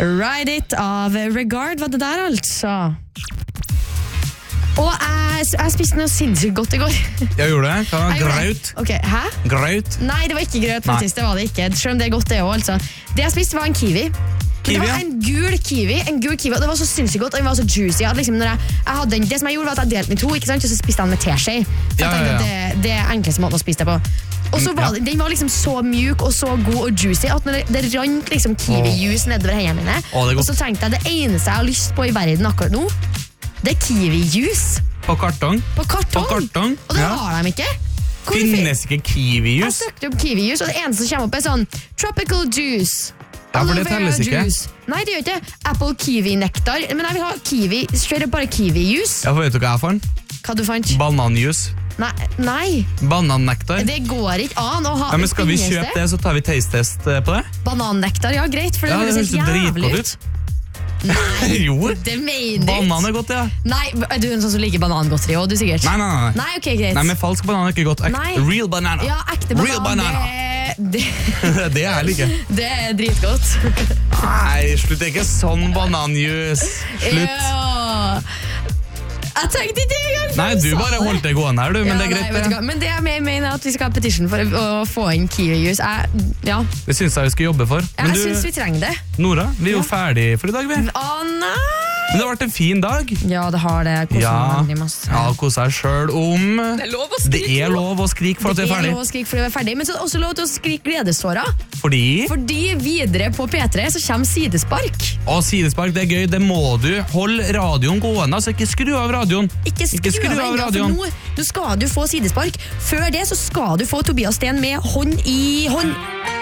Ride It av Regard var det der altså. Og jeg spiste noe sinnssykt godt i går. Jeg gjorde det. Hva var graut? Ok, hæ? Graut? Nei, det var ikke grøt faktisk, det var det ikke. Selv om det er godt det også, altså. Det jeg spiste var en kiwi. Kiwi, det var en gul kiwi, og det var så sinnssykt godt, og den var så juicy. Liksom, når jeg hadde den, det som jeg gjorde var at jeg delte den i to, ikke sant? Og så spiste jeg den med teskje. For jeg tenkte at det er enkleste måten å spise det på. Og så var den var liksom så mjuk og så god og juicy at når det rant liksom kiwi-juice nedover hendene mine. Og så tenkte jeg det eneste jeg har lyst på i verden akkurat nå, det er kiwi-juice. På kartong? På kartong. Og det har de ikke. Finnes ikke kiwi-juice? Jeg søkte opp kiwi-juice, og det eneste som kommer opp er sånn tropical juice. Ja, for det telles ikke. Nei, det gjør ikke. Apple kiwi-nektar. Men jeg vil ha kiwi, straight up bare kiwi-juice. Ja, for vet du hva jeg fant? Hva du fant? Bananjuice. Nei. Banannektar. Det går ikke an å ha. Ja, men skal vi kjøpe det, så tar vi taste-test på det? Banannektar, ja, greit, for det høres helt jævlig ut. Nei, jo. Det mener du. Banan er godt, ja. Nei, er du en sånn som liker banangodteri også, du sikkert? Nei, ok, greit. Nei, men falsk banan er ikke godt. Real banana. Ja, ekte banan. Real banana. Det er jeg liker. Det er dritgodt. Nei, slutt, det er ikke sånn bananjuice. Slutt. Ja. Jeg tenkte ikke engang. Nei, du bare holdt det gående her, du, men det er greit. Nei, men det jeg mener at vi skal ha petition for å få inn kiwi-juice. Det synes jeg vi skal jobbe for. Jeg synes vi trenger det. Nora, vi er jo ferdig for i dag, vi. Nei. Men det har vært en fin dag. Ja, det har det. Kos deg selv om. Det er lov å skrike for at vi er ferdig. Det er lov å skrike for at vi er ferdig, men så er det også lov til å skrike gledestårer. Fordi videre på P3 så kommer sidespark. Sidespark, det er gøy, det må du. Hold radioen gående, altså ikke skru av radioen. Ikke skru av radioen. Nå skal du få sidespark. Før det så skal du få Tobias Sten med Hånd i hånd.